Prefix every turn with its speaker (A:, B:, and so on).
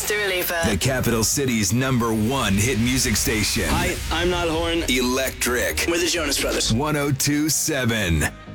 A: is Dua Lipa.
B: The capital city's #1 hit music station.
C: Hi, I'm Niall Horan.
B: Electric.
C: We're the Jonas Brothers.
B: 102.7.